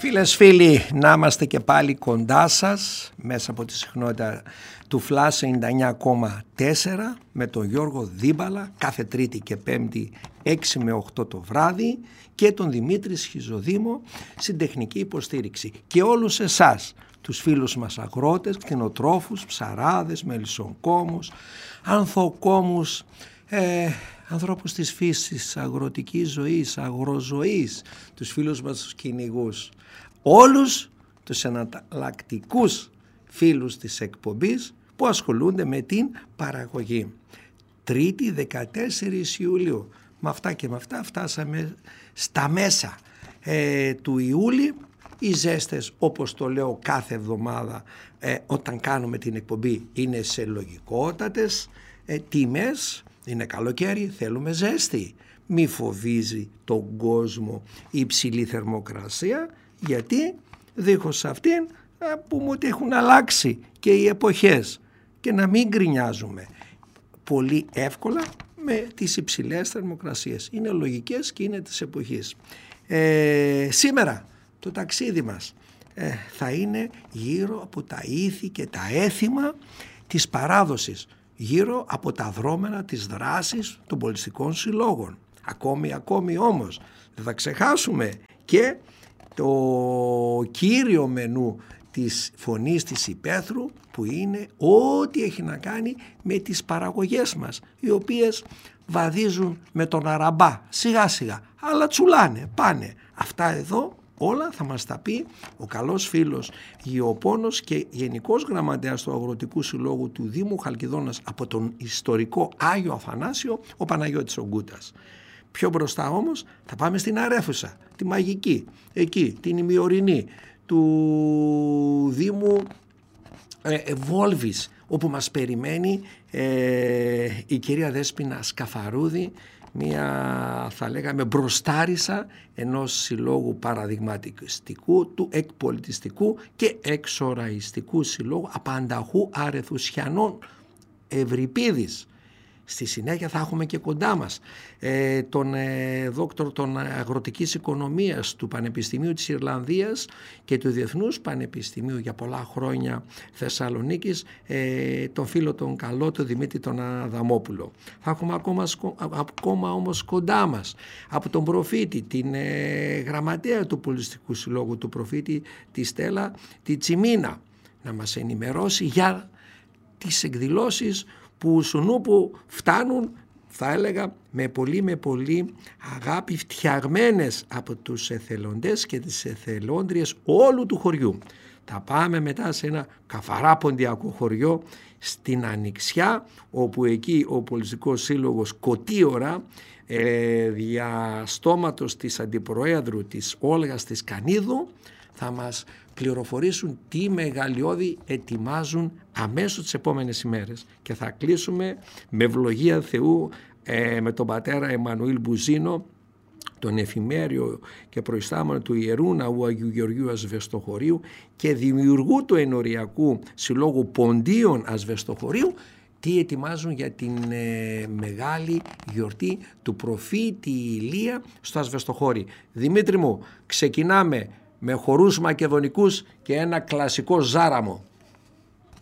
Φίλες, φίλοι, να είμαστε και πάλι κοντά σας μέσα από τη συχνότητα του Flash 99,4 με τον Γιώργο Δίμπαλα κάθε Τρίτη και Πέμπτη 6 με 8 το βράδυ και τον Δημήτρη Σχιζοδήμο στην τεχνική υποστήριξη. Και όλους εσάς, τους φίλους μας αγρότες, κτηνοτρόφους, ψαράδες, μελισσοκόμους, ανθοκόμους, ανθρώπους της φύσης, αγροτικής ζωής, αγροζωής, τους φίλους μας τους κυνηγούς, όλους τους εναλλακτικούς φίλους της εκπομπής που ασχολούνται με την παραγωγή. Τρίτη 14 Ιουλίου. Με αυτά και με αυτά φτάσαμε στα μέσα του Ιούλη. Οι ζέστες, όπως το λέω κάθε εβδομάδα όταν κάνουμε την εκπομπή, είναι σε λογικότατες τιμές. Είναι καλοκαίρι, θέλουμε ζέστη. Μη φοβίζει τον κόσμο η υψηλή θερμοκρασία, γιατί δίχως αυτήν πούμε ότι έχουν αλλάξει και οι εποχές και να μην γκρινιάζουμε πολύ εύκολα με τις υψηλές θερμοκρασίες. Είναι λογικές και είναι της εποχής. Σήμερα το ταξίδι μας θα είναι γύρω από τα ήθη και τα έθιμα της παράδοσης, γύρω από τα δρόμενα της δράσης των πολιτιστικών συλλόγων. Ακόμη όμως δεν θα ξεχάσουμε και το κύριο μενού της Φωνής της Υπαίθρου, που είναι ό,τι έχει να κάνει με τις παραγωγές μας, οι οποίες βαδίζουν με τον αραμπά σιγά σιγά, αλλά τσουλάνε, πάνε. Αυτά εδώ όλα θα μας τα πει ο καλός φίλος γεωπόνος και γενικός γραμματέας του Αγροτικού Συλλόγου του Δήμου Χαλκιδόνας από τον ιστορικό Άγιο Αθανάσιο, ο Παναγιώτης ο Γκούτας. Πιο μπροστά όμως θα πάμε στην Αρέφουσα, τη μαγική, εκεί την ημιορεινή του Δήμου Βόλβης, όπου μας περιμένει η κυρία Δέσποινα Σκαφαρούδη, μια θα λέγαμε μπροστάρισα ενός συλλόγου παραδειγματιστικού, του εκπολιτιστικού και εξοραϊστικού συλλόγου απανταχού Αρεθουσιανών Ευρυπίδης. Στη συνέχεια θα έχουμε και κοντά μας τον δόκτωρο των αγροτικής οικονομίας του Πανεπιστημίου της Ιρλανδίας και του Διεθνούς Πανεπιστημίου για πολλά χρόνια Θεσσαλονίκης, τον φίλο τον καλό του Δημήτρη τον Αδαμόπουλο. Θα έχουμε ακόμα όμως κοντά μας από τον προφήτη, την γραμματέα του Πολιτιστικού Συλλόγου του προφήτη, τη Στέλλα τη Τσιμίνα, να μας ενημερώσει για τις εκδηλώσεις που σουνούπου φτάνουν, θα έλεγα, με πολύ αγάπη, φτιαγμένες από τους εθελοντές και τις εθελόντριες όλου του χωριού. Θα πάμε μετά σε ένα καθαρά ποντιακό χωριό στην Ανοιξιά, όπου εκεί ο Πολιτιστικός Σύλλογος Κωτίωρα, διαστόματος της Αντιπροέδρου της Όλγας της Κανίδου, θα μας πληροφορήσουν τι μεγαλειώδη ετοιμάζουν αμέσως τις επόμενες ημέρες. Και θα κλείσουμε με ευλογία Θεού με τον πατέρα Εμμανουήλ Μπουζίνο, τον εφημέριο και προϊστάμενο του Ιερού Ναού Αγίου Γεωργίου Ασβεστοχωρίου και δημιουργού του Ενοριακού Συλλόγου Ποντίων Ασβεστοχωρίου, τι ετοιμάζουν για την μεγάλη γιορτή του προφήτη Ηλία στο Ασβεστοχώρι. Δημήτρη μου, ξεκινάμε με χορούς μακεδονικούς και ένα κλασικό ζάραμο.